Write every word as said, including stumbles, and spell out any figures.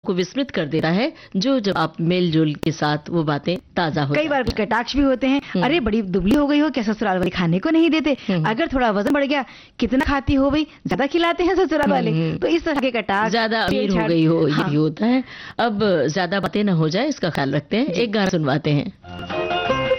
आपको विस्मृत कर देता है, जो जब आप मेल जोल के साथ वो बातें ताजा हो कई बार कटाक्ष भी होते हैं, अरे बड़ी दुबली हो गई हो, क्या ससुराल वाले खाने को नहीं देते, अगर थोड़ा वजन बढ़ गया, कितना खाती हो भाई, ज्यादा खिलाते हैं ससुराल वाले। तो इस तरह के कटाक्ष, ज्यादा अमीर हो गई हो, ये होता है। अब ज्यादा बातें ना हो जाए, इसका ख्याल रखते हैं। एक गाना सुनवाते हैं।